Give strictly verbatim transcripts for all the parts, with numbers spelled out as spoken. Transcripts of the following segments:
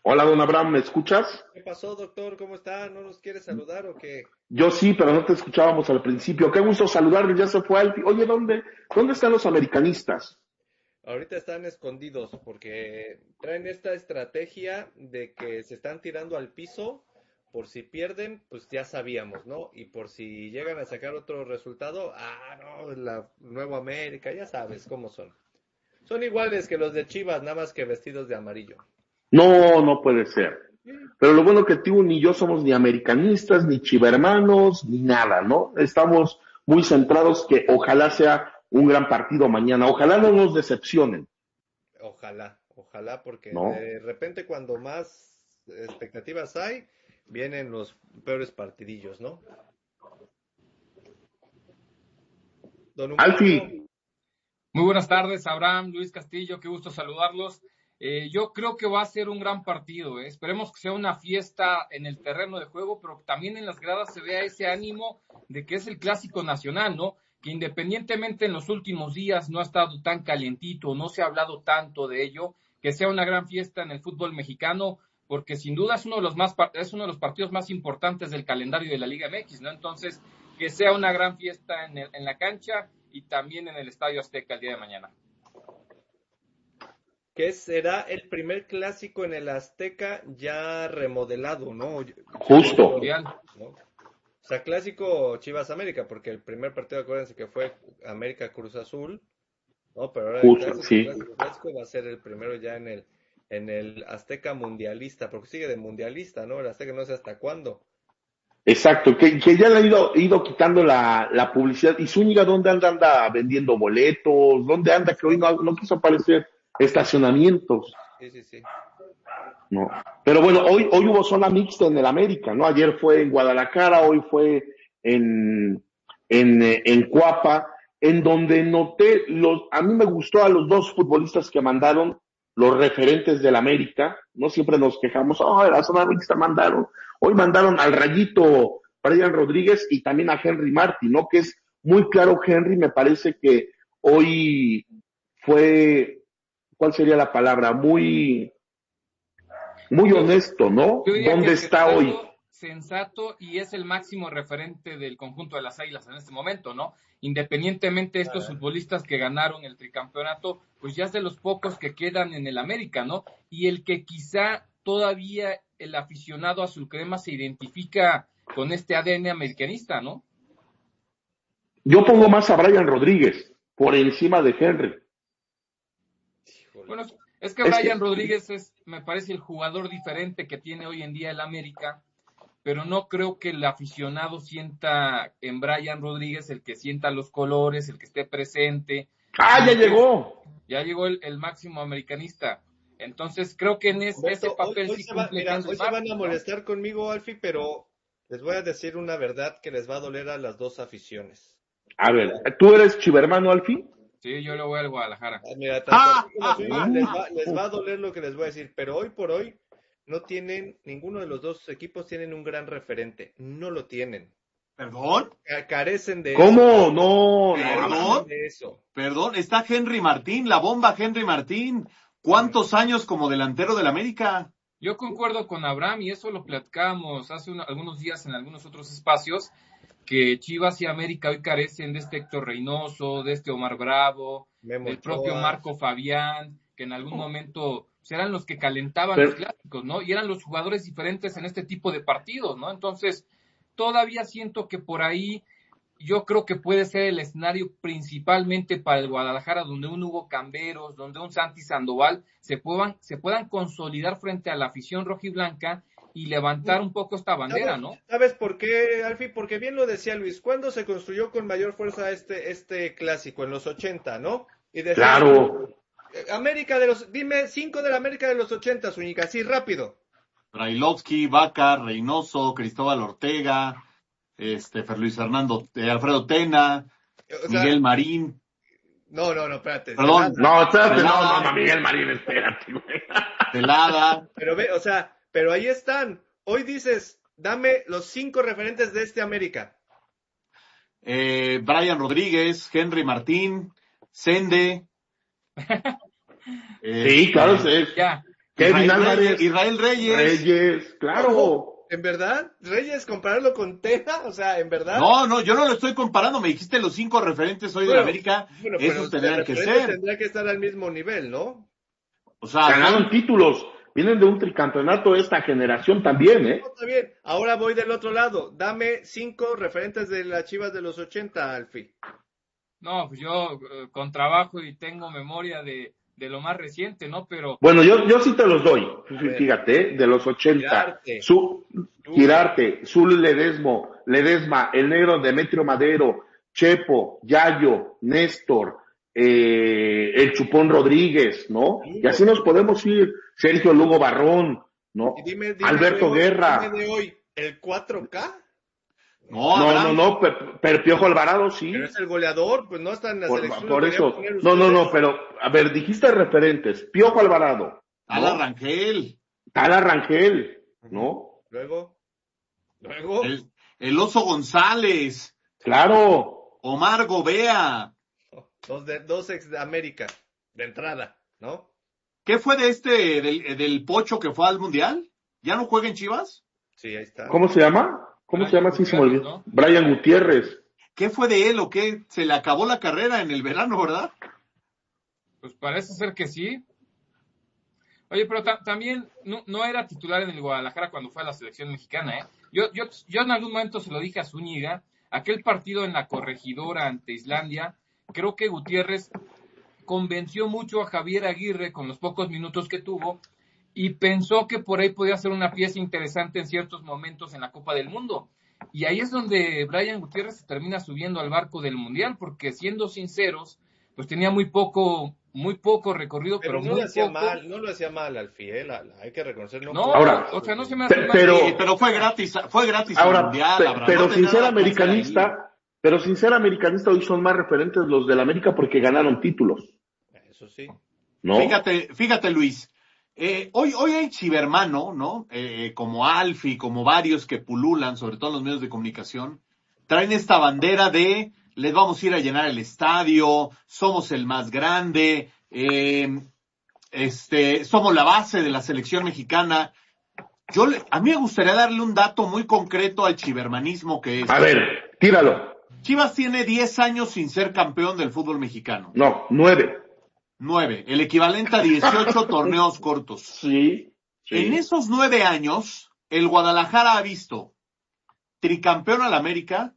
Hola, don Abraham, ¿me escuchas? ¿Qué pasó, doctor? ¿Cómo está? ¿No nos quiere saludar o qué? Yo sí, pero no te escuchábamos al principio. Qué gusto saludarle, ya se fue Alfie. Oye, ¿dónde, dónde están los americanistas? Ahorita están escondidos porque traen esta estrategia de que se están tirando al piso por si pierden, pues ya sabíamos, ¿no? Y por si llegan a sacar otro resultado, ah, no, la Nueva América, ya sabes cómo son. Son iguales que los de Chivas, nada más que vestidos de amarillo. No, no puede ser. Sí. Pero lo bueno que tú ni yo somos ni americanistas, ni chivermanos, ni nada, ¿no? Estamos muy centrados que ojalá sea un gran partido mañana. Ojalá no nos decepcionen, Ojalá, ojalá, porque ¿no? de repente cuando más expectativas hay, vienen los peores partidillos, ¿no? Don Humberto. Alfie, Muy buenas tardes, Abraham, Luis Castillo, qué gusto saludarlos. Eh, yo creo que va a ser un gran partido, ¿eh? Esperemos que sea una fiesta en el terreno de juego, pero también en las gradas se vea ese ánimo de que es el clásico nacional, ¿no? Que independientemente en los últimos días no ha estado tan calientito, no se ha hablado tanto de ello, que sea una gran fiesta en el fútbol mexicano, porque sin duda es uno de los más es uno de los partidos más importantes del calendario de la Liga M X, ¿no? Entonces, que sea una gran fiesta en, el, en la cancha y también en el Estadio Azteca el día de mañana. Que será el primer clásico en el Azteca ya remodelado, ¿no? justo. Llamémoslo, ¿no? O sea, clásico Chivas América, porque el primer partido, acuérdense que fue América Cruz Azul, ¿no? Pero ahora el Justo, clásico, sí. clásico, clásico va a ser el primero ya en el, en el Azteca mundialista, porque sigue de mundialista, ¿no? El Azteca no sé hasta cuándo. Exacto, que, que ya le han ido, ido quitando la, la publicidad. ¿Y Zúñiga dónde anda? Anda vendiendo boletos, ¿dónde anda? Que hoy no, no quiso aparecer estacionamientos, Sí, sí, sí. ¿no? Pero bueno, hoy, hoy hubo zona mixta en el América, ¿no? Ayer fue en Guadalajara, hoy fue en, en, eh, en Cuapa, en donde noté los, a mí me gustó a los dos futbolistas que mandaron los referentes del América, ¿no? Siempre nos quejamos, oh, la zona mixta mandaron. Hoy mandaron al Rayito Brian Rodríguez y también a Henry Martin, ¿no? Que es muy claro, Henry, me parece que hoy fue, ¿cuál sería la palabra? Muy, muy Yo, honesto, ¿no? yo diría que ¿Dónde está hoy? sensato, sensato y es el máximo referente del conjunto de las Águilas en este momento, ¿no? Independientemente de estos Ah, futbolistas que ganaron el tricampeonato, pues ya es de los pocos que quedan en el América, ¿no? Y el que quizá todavía el aficionado azulcrema se identifica con este A D N americanista, ¿no? Yo pongo más a Brian Rodríguez por encima de Henry. híjole. Bueno, es que Es Brian que, Rodríguez es, me parece, el jugador diferente que tiene hoy en día el América, pero no creo que el aficionado sienta en Brian Rodríguez el que sienta los colores, el que esté presente, ah, ya sino que es, llegó. ya llegó el, el máximo americanista. Entonces creo que en es, ese Humberto, hoy, papel hoy sí se va, cumple mira, Henry hoy se van a Martin, ¿no? molestar conmigo, Alfie, pero les voy a decir una verdad que les va a doler a las dos aficiones. A ver, Mira, ¿tú eres chivermano, Alfie? Sí, yo le voy al Guadalajara. ah, mira, tanto a mí ¡Ja, como a ja, su hija ja, les ja! va, les va a doler lo que les voy a decir, pero hoy por hoy no tienen, ninguno de los dos equipos tienen un gran referente, no lo tienen. ¿Perdón? Ca- Carecen de eso, ¿Cómo? No, no, carecen ¿Perdón? de eso. Perdón, está Henry Martín, la bomba Henry Martín. ¿Cuántos años como delantero del América? Yo concuerdo con Abraham y eso lo platicábamos hace un, algunos días en algunos otros espacios, que Chivas y América hoy carecen de este Héctor Reynoso, de este Omar Bravo, Memo del propio Ochoa. Marco Fabián, que en algún momento pues, eran los que calentaban los pero, clásicos, ¿no? Y eran los jugadores diferentes en este tipo de partidos, ¿no? Entonces, todavía siento que por ahí yo creo que puede ser el escenario principalmente para el Guadalajara, donde un Hugo Camberos, donde un Santi Sandoval se puedan, se puedan consolidar frente a la afición rojiblanca y levantar un poco esta bandera, ¿Sabes, ¿no? sabes por qué, Alfie? Porque bien lo decía Luis, ¿cuándo se construyó con mayor fuerza este, este clásico? En los ochenta, ¿no? Y decía Luis, claro, eh, América de los, dime cinco de la América de los ochenta, Zúñiga, así rápido. Brailovsky, Vaca, Reynoso, Cristóbal Ortega, este, Fer Luis Fernando, eh, Alfredo Tena, O Miguel sea, Marín, no, no, no, espérate, perdón, Celada. no, espérate, no, no, Celada, no, Miguel Marín, espérate, güey. Celada, Pero ve, o sea, pero ahí están. Hoy dices, dame los cinco referentes de este América. eh, Brian Rodríguez, Henry Martín, Sende, Sí, claro, este, es, Ya, Kevin Israel Álvarez. Reyes, Israel Reyes. Reyes, claro. ¿En verdad? ¿Reyes compararlo con Tena? O sea, ¿en verdad? No, no, yo no lo estoy comparando. Me dijiste los cinco referentes hoy de Bueno, la América. bueno, pero Esos de tendrían que referente ser. Tendría que estar al mismo nivel, ¿no? O sea, Ganaron son- títulos. Vienen de un tricampeonato de esta generación también, ¿eh? No, está bien. Ahora voy del otro lado. Dame cinco referentes de las Chivas de los ochenta, Alfi. No, pues yo eh, con trabajo y tengo memoria de, de lo más reciente, ¿no? Pero Bueno, yo, yo sí te los doy. ver. Fíjate, ¿eh? De los ochenta. Girarte. Su, Girarte, Zul Ledesmo, Ledesma, el negro Demetrio Madero, Chepo, Yayo, Néstor, eh, el Chupón Rodríguez, ¿no? Y así nos podemos ir. Sergio Lugo Barrón, ¿no? Y dime, dime Alberto de hoy, Guerra. dime de hoy, ¿el cuatro K? no, No, Abraham, no, no, Per- Per Piojo Alvarado sí. Pero es el goleador, pues no está en la Por, selección. por lo eso. deberían poner No, no, no, ustedes. pero, a ver, dijiste referentes. Piojo Alvarado, Ala ¿no? Rangel, Tala Rangel, ¿no? Luego, luego, el, el Oso González, Claro. Omar Gobea. dos, de, dos ex de América, de entrada, ¿no? ¿Qué fue de este, del, del Pocho que fue al Mundial? ¿Ya no juega en Chivas? Sí, ahí está. ¿Cómo se llama? ¿Cómo Brian se llama? Sí, se me Gutiérrez, olvidó. ¿no? Brian Gutiérrez. ¿Qué fue de él o qué? Se le acabó la carrera en el verano, ¿verdad? pues parece ser que sí. Oye, pero ta- también no, no era titular en el Guadalajara cuando fue a la selección mexicana, ¿eh? Yo, yo, yo en algún momento se lo dije a Zúñiga, aquel partido en la Corregidora ante Islandia, creo que Gutiérrez convenció mucho a Javier Aguirre con los pocos minutos que tuvo y pensó que por ahí podía ser una pieza interesante en ciertos momentos en la Copa del Mundo. Y ahí es donde Brian Gutiérrez se termina subiendo al barco del Mundial, porque siendo sinceros, pues tenía muy poco, muy poco recorrido, Pero pero, no muy lo hacía poco. mal, no lo hacía mal al Fiel, hay que reconocerlo. No, Ahora, o sea, no se me hace pe- mal. pero- Sí, pero fue gratis, fue gratis el Ahora, Mundial, pe- Abraham. pero No te sin ser nada que hacer ahí. americanista, pero sin ser americanista, hoy son más referentes los del América porque ganaron títulos, Eso sí. ¿no? Fíjate, fíjate Luis, eh, hoy, hoy hay chivermano, ¿no? Eh, como Alfi, como varios que pululan, sobre todo en los medios de comunicación, traen esta bandera de les vamos a ir a llenar el estadio, somos el más grande, eh, este, somos la base de la selección mexicana. Yo le, a mí me gustaría darle un dato muy concreto al chivermanismo que es. A ver, tíralo. Chivas tiene diez años sin ser campeón del fútbol mexicano. No, nueve. nueve, el equivalente a dieciocho torneos cortos. Sí, sí. En esos nueve años, el Guadalajara ha visto tricampeón al América,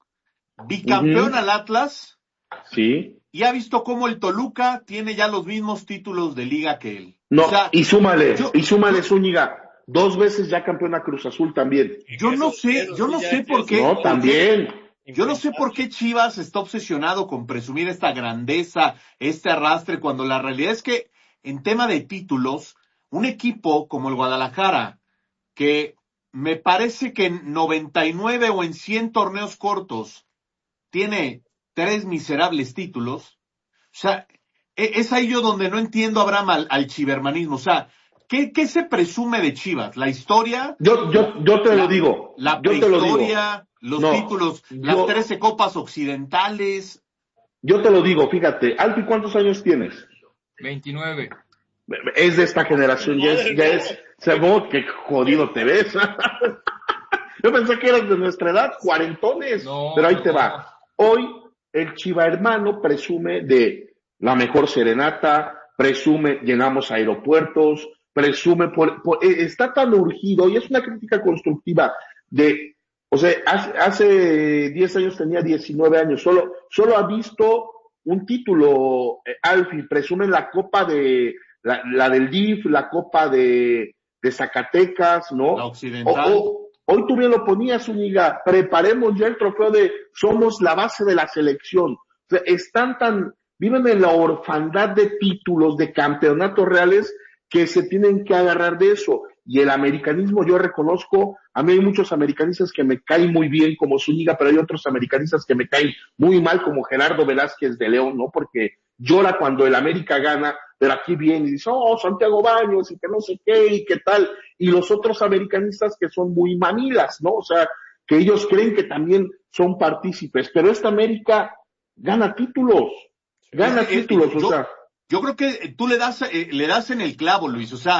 bicampeón Ujú. al Atlas, Sí. y ha visto cómo el Toluca tiene ya los mismos títulos de liga que él. No, O sea, y súmale, yo- y súmale, Zúñiga, dos veces ya campeona Cruz Azul también. yo no Eso- sé, eso yo sí no ya sé es- por eso qué. sí No, ya también. Yo no sé por qué Chivas está obsesionado con presumir esta grandeza, este arrastre, cuando la realidad es que en tema de títulos, un equipo como el Guadalajara, que me parece que en noventa y nueve o en cien torneos cortos tiene tres miserables títulos, o sea, e- es ahí yo donde no entiendo, Abraham, al, al chivermanismo. O sea, ¿qué, qué se presume de Chivas? ¿La historia? Yo, yo, yo te La- lo digo. La yo te lo digo. prehistoria, los No, títulos, las yo- trece copas occidentales. Yo te lo digo, fíjate, Alfi, ¿cuántos años tienes? veintinueve. Es de esta generación, ya es, ya es, Sebot, qué jodido te ves. Yo pensé que eras de nuestra edad, cuarentones, No, pero ahí te no. va. Hoy, el Chiva hermano presume de la mejor serenata, presume llenamos aeropuertos, presume, por, por- eh, está tan urgido, y es una crítica constructiva de, o sea, hace, hace diez años tenía diecinueve años, solo, solo ha visto un título, eh, Alfi, presume la copa de, la, la del D I F, la copa de, de Zacatecas, ¿no? La occidental. O- o- hoy tú bien lo ponías, Zúñiga, preparemos ya el trofeo de somos la base de la selección. O sea, están tan, viven en la orfandad de títulos, de campeonatos reales, que se tienen que agarrar de eso. Y el americanismo, yo reconozco, a mí hay muchos americanistas que me caen muy bien como Zúñiga, pero hay otros americanistas que me caen muy mal como Gerardo Velázquez de León, ¿no? Porque llora cuando el América gana, pero aquí viene y dice, oh, Santiago Baños, y que no sé qué, y qué tal. Y los otros americanistas que son muy mamilas, ¿no? O sea, que ellos creen que también son partícipes, pero esta América gana títulos, gana Es que, eh, títulos, yo, o sea. yo creo que tú le das, eh, le das en el clavo, Luis. O sea,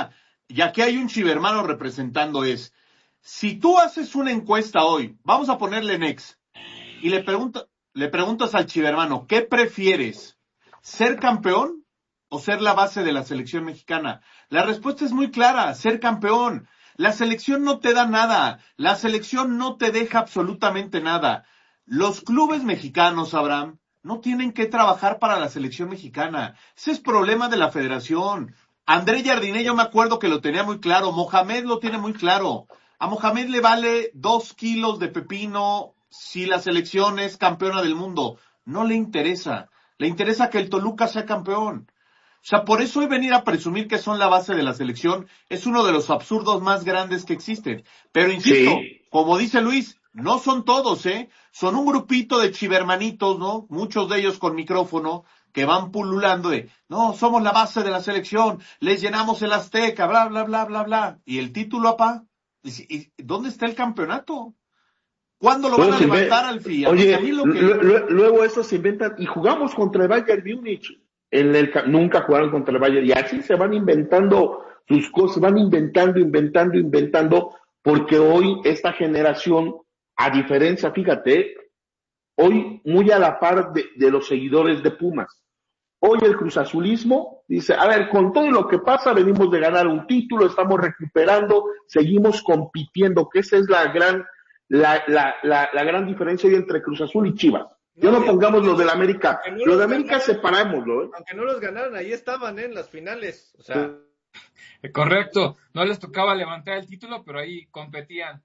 y aquí hay un chivermano representando, es, si tú haces una encuesta hoy, vamos a ponerle Nex, y le, pregunta, le preguntas al chivermano, ¿qué prefieres? ¿Ser campeón o ser la base de la selección mexicana? La respuesta es muy clara, ser campeón. La selección no te da nada, la selección no te deja absolutamente nada. Los clubes mexicanos, Abraham, no tienen que trabajar para la selección mexicana. Ese es problema de la federación. André Jardine, yo me acuerdo que lo tenía muy claro, Mohamed lo tiene muy claro. A Mohamed le vale dos kilos de pepino si la selección es campeona del mundo. No le interesa, le interesa que el Toluca sea campeón. O sea, por eso hoy venir a presumir que son la base de la selección es uno de los absurdos más grandes que existen. Pero insisto, sí, como dice Luis, no son todos, ¿eh? Son un grupito de chivermanitos, ¿no? Muchos de ellos con micrófono, que van pululando de, no, somos la base de la selección, les llenamos el Azteca, bla, bla, bla, bla, bla. ¿Y el título, apá? ¿Y dónde está el campeonato? ¿Cuándo lo van a levantar al F I A? Oye, a mí lo que... luego eso se inventan, y jugamos contra el Bayern Múnich. En el, nunca jugaron contra el Bayern, y así se van inventando sus cosas, van inventando, inventando, inventando, porque hoy esta generación, a diferencia, fíjate, hoy muy a la par de, de los seguidores de Pumas, hoy el cruzazulismo dice, a ver, con todo lo que pasa, venimos de ganar un título, estamos recuperando, seguimos compitiendo, que esa es la gran, la, la, la, la gran diferencia hoy entre Cruz Azul y Chivas. No, no pongamos los del América, no los de América ganaran, separámoslo, ¿eh? Aunque no los ganaran, ahí estaban, ¿eh? En las finales, o sea. Correcto, no les tocaba levantar el título, pero ahí competían.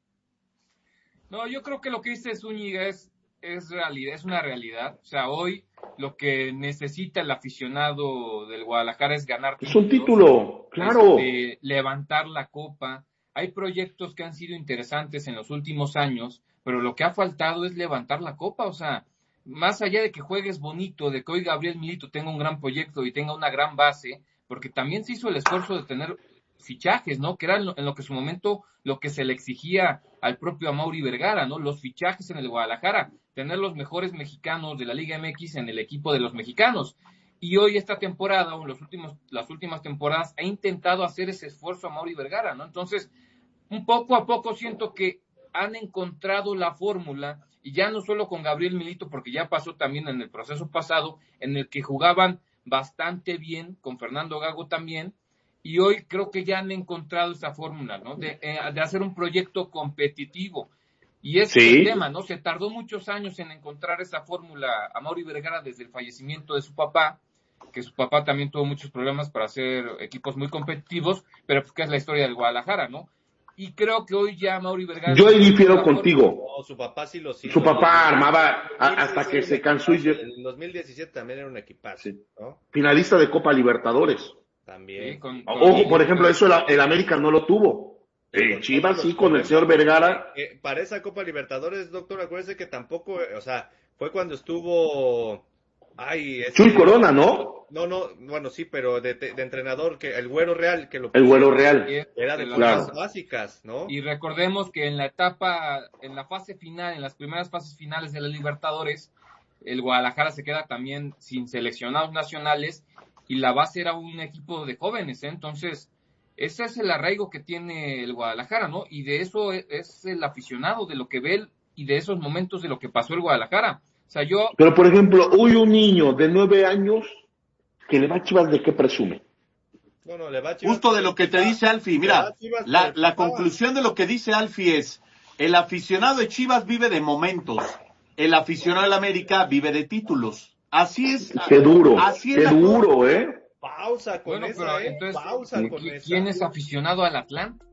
No, yo creo que lo que dice Zúñiga es, es realidad, es una realidad. O sea, hoy lo que necesita el aficionado del Guadalajara es ganar títulos. Es un título, claro. Este, levantar la copa. Hay proyectos que han sido interesantes en los últimos años, pero lo que ha faltado es levantar la copa, o sea, más allá de que juegues bonito, de que hoy Gabriel Milito tenga un gran proyecto y tenga una gran base, porque también se hizo el esfuerzo de tener fichajes, ¿no? Que era en lo, en lo que en su momento lo que se le exigía al propio Amaury Vergara, ¿no? Los fichajes en el Guadalajara, tener los mejores mexicanos de la Liga M X en el equipo de los mexicanos. Y hoy esta temporada, o los últimos, las últimas temporadas, ha intentado hacer ese esfuerzo Amaury Vergara, ¿no? Entonces, un poco a poco siento que han encontrado la fórmula, y ya no solo con Gabriel Milito, porque ya pasó también en el proceso pasado, en el que jugaban bastante bien, con Fernando Gago también, y hoy creo que ya han encontrado esa fórmula, ¿no? De, eh, de hacer un proyecto competitivo. Y ese sí. Es el tema, ¿no? Se tardó muchos años en encontrar esa fórmula a Amaury Vergara desde el fallecimiento de su papá, que su papá también tuvo muchos problemas para hacer equipos muy competitivos, pero pues que es la historia del Guadalajara, ¿no? Y creo que hoy ya Amaury Vergara... Yo difiero contigo. No, su papá sí lo hizo. Su papá armaba hasta que se cansó y... En dos mil diecisiete también era un equipazo, sí. ¿No? Finalista de Copa Libertadores. También. Sí, con, con Ojo, por ejemplo, eso el, el América no lo tuvo. El Chivas sí, con el señor Vergara. Eh, para esa Copa Libertadores, doctor, acuérdese que tampoco, o sea, fue cuando estuvo... Ay, ese... Chuy Corona, ¿no? No, no, bueno, sí, pero de, de, de entrenador, que el Güero Real, que lo el Güero Real era de fuerzas claro. básicas, ¿no? Y recordemos que en la etapa, en la fase final, en las primeras fases finales de la Libertadores, el Guadalajara se queda también sin seleccionados nacionales y la base era un equipo de jóvenes, ¿eh? Entonces, ese es el arraigo que tiene el Guadalajara, ¿no? Y de eso es, es el aficionado, de lo que ve él y de esos momentos de lo que pasó el Guadalajara. O sea, yo... Pero, por ejemplo, hoy un niño de nueve años que le va a Chivas, ¿de qué presume? No, no, le va a Chivas. Justo de lo que te dice Alfie. Mira, la, la conclusión de lo que dice Alfie es, el aficionado de Chivas vive de momentos, el aficionado de América vive de títulos. Así es. Qué duro, así qué es duro, ¿eh? Pausa con bueno, esa, pero, ¿eh? Entonces, Pausa con ¿quién esa. ¿Quién es aficionado al Atlante?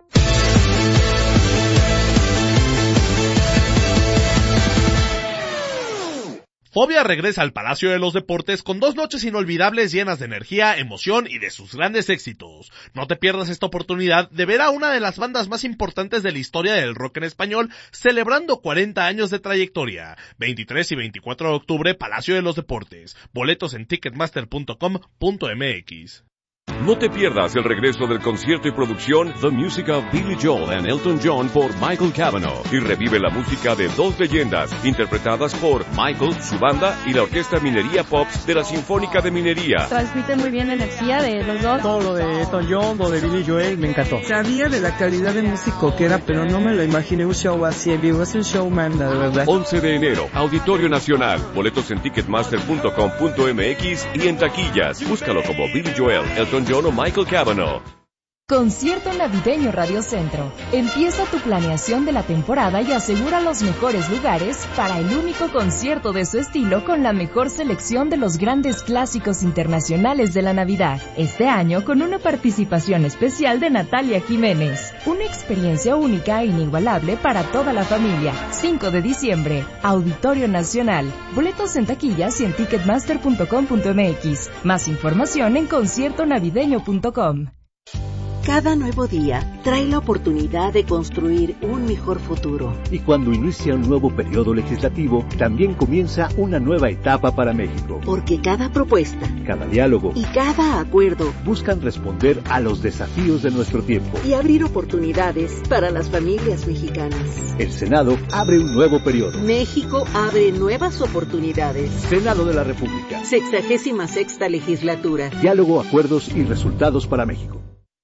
Fobia regresa al Palacio de los Deportes con dos noches inolvidables llenas de energía, emoción y de sus grandes éxitos. No te pierdas esta oportunidad de ver a una de las bandas más importantes de la historia del rock en español celebrando cuarenta años de trayectoria. veintitrés y veinticuatro de octubre, Palacio de los Deportes. Boletos en ticketmaster punto com punto m x. No te pierdas el regreso del concierto y producción The Music of Billy Joel and Elton John por Michael Cavanaugh y revive la música de dos leyendas interpretadas por Michael, su banda y la Orquesta Minería Pops de la Sinfónica de Minería. Transmiten muy bien la energía de los dos. Todo lo de Elton John, lo de Billy Joel, me encantó. Sabía de la calidad de músico que era, pero no me lo imaginé un show así en vivo. Es un showman, la verdad. once de enero, Auditorio Nacional. Boletos en ticketmaster punto com punto m x y en taquillas. Búscalo como Billy Joel, Elton John o Michael Cavanaugh. Concierto Navideño Radio Centro. Empieza tu planeación de la temporada y asegura los mejores lugares para el único concierto de su estilo con la mejor selección de los grandes clásicos internacionales de la Navidad. Este año con una participación especial de Natalia Jiménez. Una experiencia única e inigualable para toda la familia. cinco de diciembre, Auditorio Nacional. Boletos en taquillas y en ticketmaster punto com punto m x. Más información en concierto navideño punto com. Cada nuevo día trae la oportunidad de construir un mejor futuro. Y cuando inicia un nuevo periodo legislativo, también comienza una nueva etapa para México. Porque cada propuesta, cada diálogo y cada acuerdo buscan responder a los desafíos de nuestro tiempo y abrir oportunidades para las familias mexicanas. El Senado abre un nuevo periodo. México abre nuevas oportunidades. Senado de la República. Sexagésima sexta legislatura. Diálogo, acuerdos y resultados para México.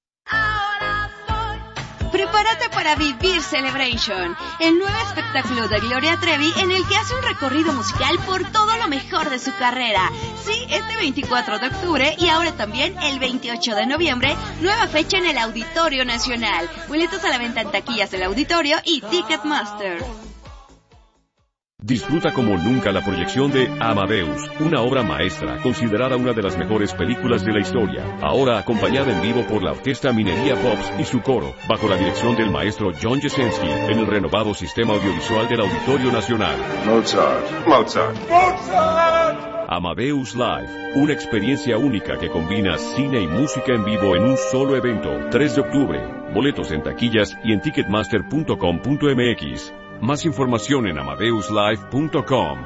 Prepárate para vivir Celebration, el nuevo espectáculo de Gloria Trevi en el que hace un recorrido musical por todo lo mejor de su carrera. Sí, este veinticuatro de octubre y ahora también el veintiocho de noviembre, nueva fecha en el Auditorio Nacional. Boletos a la venta en taquillas del auditorio y Ticketmaster. Disfruta como nunca la proyección de Amadeus, una obra maestra, considerada una de las mejores películas de la historia. Ahora acompañada en vivo por la Orquesta Minería Pops y su coro, bajo la dirección del maestro John Jasinski, en el renovado sistema audiovisual del Auditorio Nacional. Mozart, Mozart, Mozart. Amadeus Live, una experiencia única que combina cine y música en vivo en un solo evento. tres de octubre. Boletos en taquillas y en ticketmaster punto com punto m x. Más información en amadeus live punto com.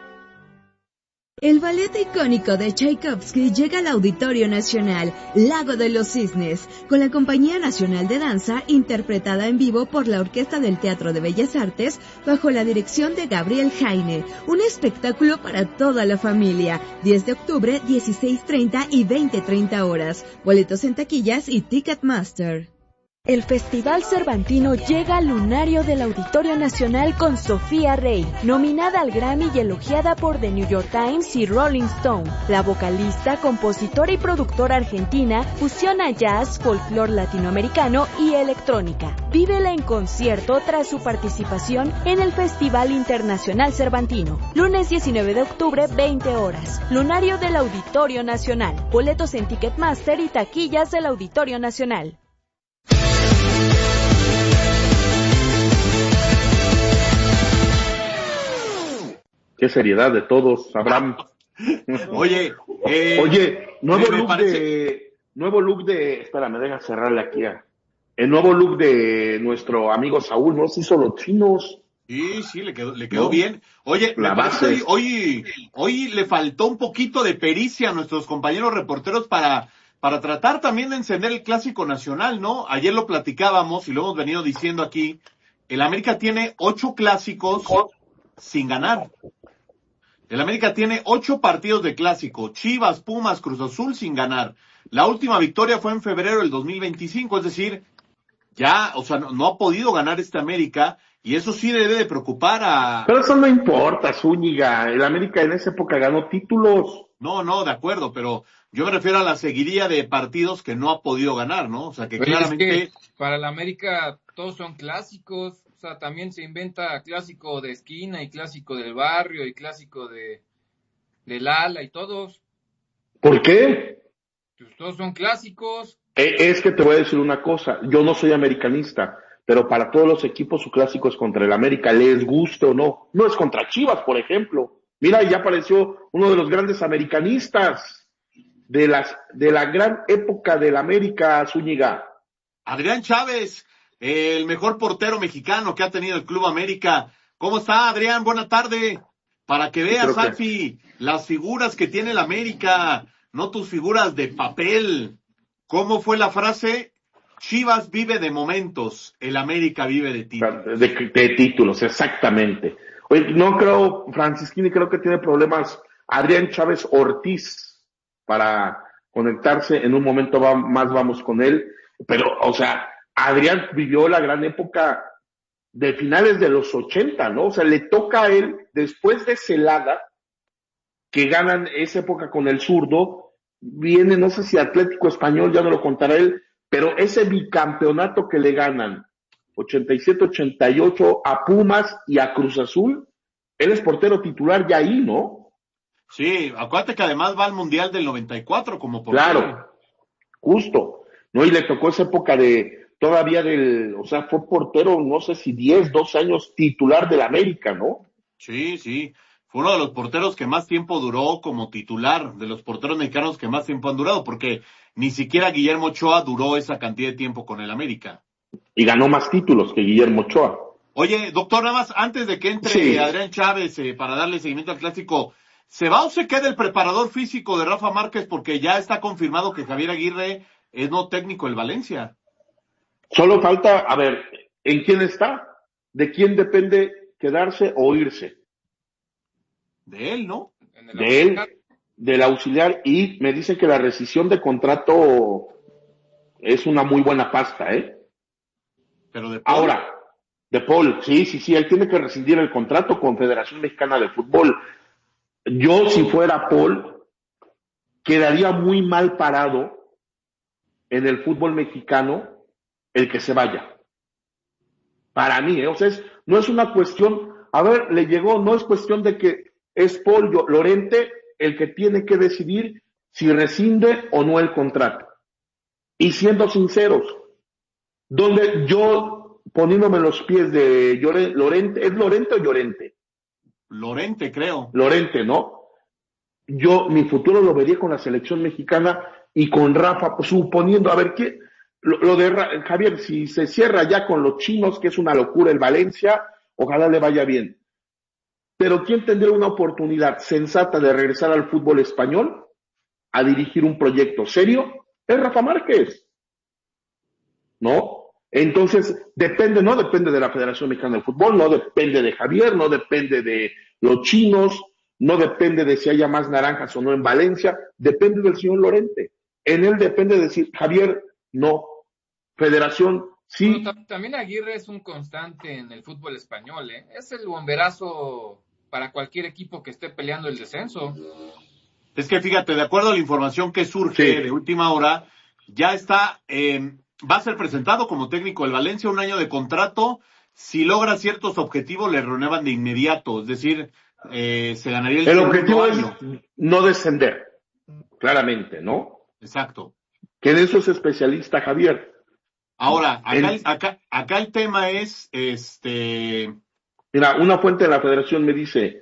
El ballet icónico de Tchaikovsky llega al Auditorio Nacional, Lago de los Cisnes, con la Compañía Nacional de Danza, interpretada en vivo por la Orquesta del Teatro de Bellas Artes, bajo la dirección de Gabriel Jaine. Un espectáculo para toda la familia. diez de octubre, dieciséis treinta y veinte treinta horas. Boletos en taquillas y Ticketmaster. El Festival Cervantino llega al lunario del Auditorio Nacional con Sofía Rey, nominada al Grammy y elogiada por The New York Times y Rolling Stone. La vocalista, compositora y productora argentina fusiona jazz, folclore latinoamericano y electrónica. Vívela en concierto tras su participación en el Festival Internacional Cervantino. Lunes diecinueve de octubre, veinte horas. Lunario del Auditorio Nacional. Boletos en Ticketmaster y taquillas del Auditorio Nacional. Qué seriedad de todos, Abraham. Oye, eh, oye, nuevo look parece... de, nuevo look de, espérame, deja cerrarle aquí a, el nuevo look de nuestro amigo Saúl, ¿no? Se hizo los chinos. Sí, sí, le quedó, le quedó ¿no? bien. Oye, la base. Hoy, hoy, hoy le faltó un poquito de pericia a nuestros compañeros reporteros para, para tratar también de encender el Clásico Nacional, ¿no? Ayer lo platicábamos y lo hemos venido diciendo aquí. El América tiene ocho clásicos sin ganar. El América tiene ocho partidos de clásico, Chivas, Pumas, Cruz Azul sin ganar. La última victoria fue en febrero del dos mil veinticinco, es decir, ya, o sea, no, no ha podido ganar este América y eso sí debe de preocupar a... Pero eso no importa, Zúñiga, el América en esa época ganó títulos. No, no, de acuerdo, pero yo me refiero a la seguidilla de partidos que no ha podido ganar, ¿no? O sea, que Oye, claramente... es que para el América todos son clásicos. O sea, también se inventa clásico de esquina y clásico del barrio y clásico de del ala y todos. ¿Por qué? Pues todos son clásicos. Eh, es que te voy a decir una cosa, yo no soy americanista, pero para todos los equipos su clásico es contra el América, les guste o no. No es contra Chivas, por ejemplo. Mira, ya apareció uno de los grandes americanistas de las de la gran época del América, Zúñiga. Adrián Chávez. El mejor portero mexicano que ha tenido el Club América. ¿Cómo está, Adrián? Buena tarde. Para que veas, que... Alfi, las figuras que tiene el América, no tus figuras de papel. ¿Cómo fue la frase? Chivas vive de momentos, el América vive de títulos. De, de títulos, exactamente. Oye, no creo, Francisquini creo que tiene problemas Adrián Chávez Ortiz para conectarse, en un momento va, más vamos con él, pero, o sea, Adrián vivió la gran época de finales de los ochenta, ¿no? O sea, le toca a él, después de Celada, que ganan esa época con el zurdo, viene, no sé si Atlético Español, ya no lo contará él, pero ese bicampeonato que le ganan, ochenta y siete ochenta y ocho, a Pumas y a Cruz Azul, él es portero titular ya ahí, ¿no? Sí, acuérdate que además va al Mundial del noventa y cuatro como portero. Claro, justo, ¿no? Y le tocó esa época de, todavía del, o sea, fue portero, no sé si diez, doce años titular del América, ¿no? Sí, sí. Fue uno de los porteros que más tiempo duró como titular, de los porteros mexicanos que más tiempo han durado, porque ni siquiera Guillermo Ochoa duró esa cantidad de tiempo con el América. Y ganó más títulos que Guillermo Ochoa. Oye, doctor, nada más, antes de que entre sí. Adrián Chávez eh, para darle seguimiento al clásico, ¿se va o se queda el preparador físico de Rafa Márquez? Porque ya está confirmado que Javier Aguirre es no técnico del Valencia. Solo falta, a ver, ¿en quién está? ¿De quién depende quedarse o irse? De él, ¿no? De él, del auxiliar, y me dicen que la rescisión de contrato es una muy buena pasta, ¿eh? Pero de Paul. Ahora, de Paul, sí, sí, sí, él tiene que rescindir el contrato con Federación Mexicana de Fútbol. Yo, si fuera Paul, quedaría muy mal parado en el fútbol mexicano el que se vaya. Para mí, ¿eh? O sea, es, no es una cuestión, a ver, le llegó, no es cuestión de que es Paul Lorente el que tiene que decidir si rescinde o no el contrato. Y siendo sinceros, donde yo, poniéndome los pies de Lorente, ¿es Lorente o Llorente? Lorente, creo. Lorente, ¿no? Yo, mi futuro lo vería con la selección mexicana y con Rafa, suponiendo, a ver, ¿qué? Lo, lo de Ra- Javier, si se cierra ya con los chinos, que es una locura el Valencia, ojalá le vaya bien. Pero ¿quién tendría una oportunidad sensata de regresar al fútbol español a dirigir un proyecto serio? Es Rafa Márquez, ¿no? Entonces, depende, no depende de la Federación Mexicana de Fútbol, no depende de Javier, no depende de los chinos, no depende de si haya más naranjas o no en Valencia, depende del señor Lorente. En él depende de decir, Javier, no. Federación, sí. Bueno, también Aguirre es un constante en el fútbol español, ¿eh? Es el bomberazo para cualquier equipo que esté peleando el descenso. Es que fíjate, de acuerdo a la información que surge sí. de última hora, ya está, eh, va a ser presentado como técnico del Valencia, un año de contrato. Si logra ciertos objetivos, le renuevan de inmediato. Es decir, eh, se ganaría el, el objetivo año. Es no descender, claramente, ¿no? Exacto. Que en eso es especialista Javier. Ahora, acá, el, acá, acá el tema es, este... Mira, una fuente de la federación me dice,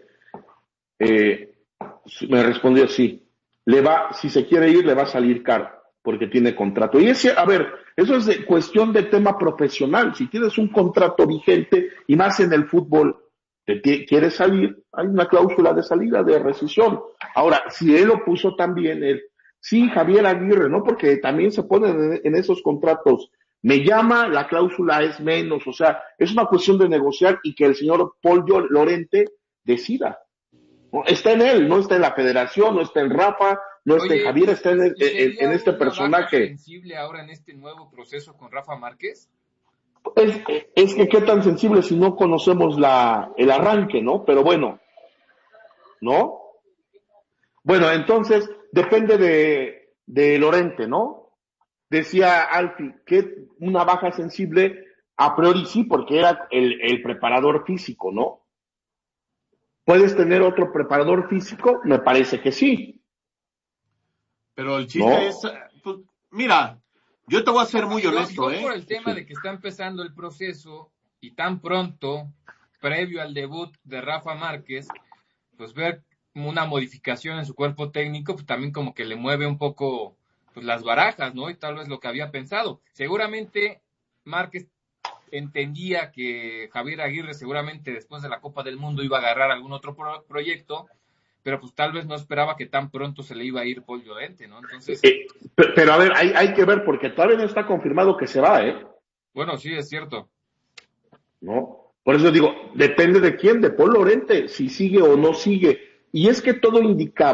eh, me respondió así, le va, si se quiere ir, le va a salir caro, porque tiene contrato. Y ese, a ver, eso es de cuestión de tema profesional. Si tienes un contrato vigente, y más en el fútbol, te quieres salir, hay una cláusula de salida, de rescisión. Ahora, si él lo puso también, él, sí, Javier Aguirre, ¿no? Porque también se ponen en, en esos contratos. Me llama, la cláusula es menos, o sea, es una cuestión de negociar y que el señor Paul Lorente decida. ¿No? Está en él, no está en la federación, no está en Rafa, no está Oye, en Javier, está en, el, en, en este personaje. ¿Es sensible ahora en este nuevo proceso con Rafa Márquez? Es, es que qué tan sensible si no conocemos la, el arranque, ¿no? Pero bueno, ¿no? Bueno, entonces, depende de, de Lorente, ¿no? Decía Alfi, que una baja sensible, a priori sí, porque era el, el preparador físico, ¿no? ¿Puedes tener otro preparador físico? Me parece que sí. Pero el chiste ¿no? es, pues, mira, yo te voy a ser muy honesto, yo, yo ¿eh? por el tema sí. de que está empezando el proceso y tan pronto, previo al debut de Rafa Márquez, pues ver una modificación en su cuerpo técnico, pues también como que le mueve un poco pues las barajas, ¿no? Y tal vez lo que había pensado. Seguramente Márquez entendía que Javier Aguirre seguramente después de la Copa del Mundo iba a agarrar algún otro pro- proyecto, pero pues tal vez no esperaba que tan pronto se le iba a ir Paul Llorente, ¿no? Entonces... Eh, pero, pero a ver, hay, hay que ver, porque todavía no está confirmado que se va, ¿eh? Bueno, sí, es cierto. ¿No? Por eso digo, depende de quién, de Paul Llorente, si sigue o no sigue. Y es que todo indicaba